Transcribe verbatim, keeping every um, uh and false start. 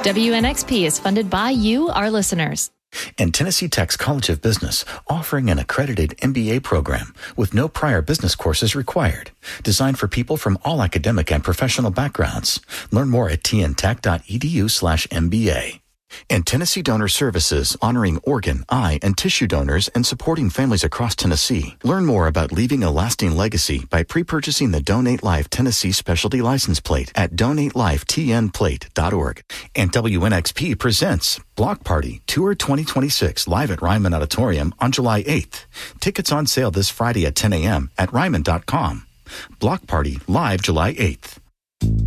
W N X P is funded by you, our listeners. And Tennessee Tech's College of Business, offering an accredited M B A program with no prior business courses required. Designed for people from all academic and professional backgrounds. Learn more at tntech.edu slash MBA. And Tennessee Donor Services, honoring organ, eye, and tissue donors and supporting families across Tennessee. Learn more about leaving a lasting legacy by pre-purchasing the Donate Life Tennessee Specialty License Plate at donate life t n plate dot org. And W N X P presents Block Party Tour twenty twenty-six live at Ryman Auditorium on July eighth. Tickets on sale this Friday at ten a.m. at ryman dot com. Block Party live July eighth.